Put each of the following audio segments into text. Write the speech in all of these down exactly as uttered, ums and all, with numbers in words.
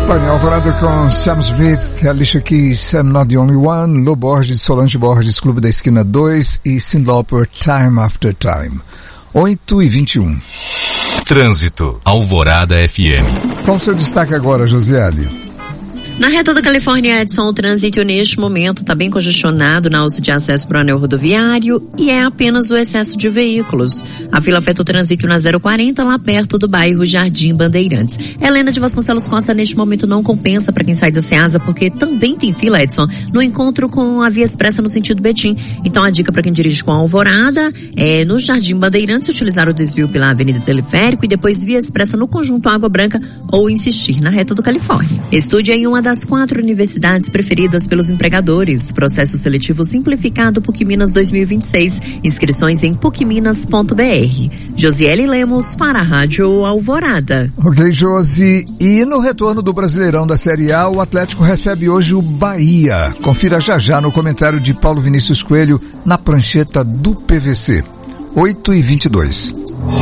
Painel Alvorada com Sam Smith, Alicia Keys, I'm Not The Only One, Lô Borges, Solange Borges, Clube da Esquina dois e Cyndi Lauper, Time After Time. oito e vinte e um. Trânsito, Alvorada F M. Qual o seu destaque agora, Josiane? Na reta da Califórnia Edson, o trânsito neste momento está bem congestionado na alça de acesso para o anel rodoviário e é apenas o excesso de veículos. A fila afeta o trânsito na zero quarenta, lá perto do bairro Jardim Bandeirantes. Helena de Vasconcelos Costa, neste momento, não compensa para quem sai da Ceasa, porque também tem fila, Edson, no encontro com a Via Expressa no sentido Betim. Então a dica para quem dirige com a Alvorada é no Jardim Bandeirantes utilizar o desvio pela Avenida Teleférico e depois Via Expressa no conjunto Água Branca ou insistir na reta do Califórnia. Estude em uma das quatro universidades preferidas pelos empregadores. Processo seletivo simplificado PUC Minas dois mil e vinte e seis. Inscrições em puc minas ponto b r. Josiele Lemos para a Rádio Alvorada. Ok, Josi. E no retorno do Brasileirão da Série A, o Atlético recebe hoje o Bahia. Confira já já no comentário de Paulo Vinícius Coelho na prancheta do P V C. oito e vinte e dois.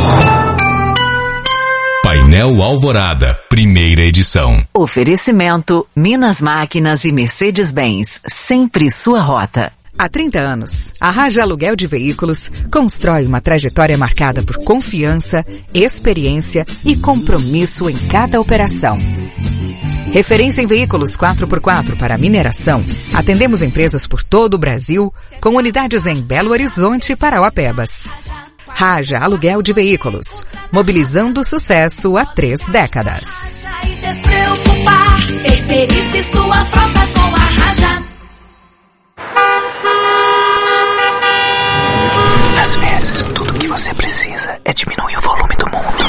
Painel Alvorada, primeira edição. Oferecimento Minas Máquinas e Mercedes-Benz, sempre sua rota. Há trinta anos, a Raja Aluguel de Veículos constrói uma trajetória marcada por confiança, experiência e compromisso em cada operação. Referência em veículos quatro por quatro para mineração, atendemos empresas por todo o Brasil, com unidades em Belo Horizonte e Parauapebas. Raja Aluguel de Veículos, mobilizando sucesso há três décadas. Terceirize sua frota com a Raja. Às vezes, tudo o que você precisa é diminuir o volume do mundo.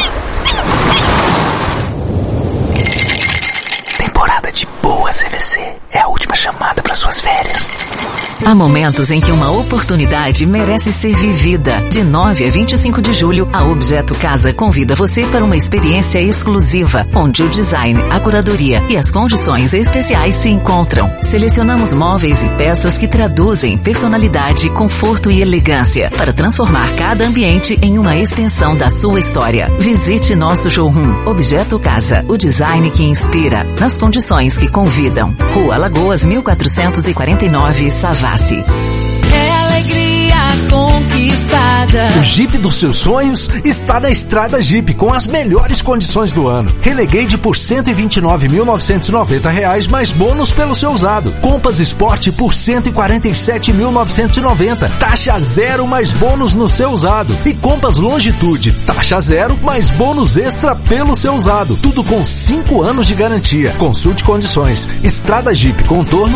Temporada de boa C V C é a última chamada para suas férias. Há momentos em que uma oportunidade merece ser vivida. De nove a vinte e cinco de julho, a Objeto Casa convida você para uma experiência exclusiva, onde o design, a curadoria e as condições especiais se encontram. Selecionamos móveis e peças que traduzem personalidade, conforto e elegância, para transformar cada ambiente em uma extensão da sua história. Visite nosso showroom. Objeto Casa, o design que inspira, nas condições que convidam. Rua Lagoas, mil quatrocentos e quarenta e nove, Savassi. É alegria conquistada. O Jeep dos seus sonhos está na Estrada Jeep com as melhores condições do ano. Renegade por cento e vinte e nove mil novecentos e noventa reais mais bônus pelo seu usado. Compass Sport por cento e quarenta e sete mil novecentos e noventa. Taxa zero mais bônus no seu usado. E Compass Longitude, taxa zero mais bônus extra pelo seu usado. Tudo com cinco anos de garantia. Consulte condições. Estrada Jeep, contorno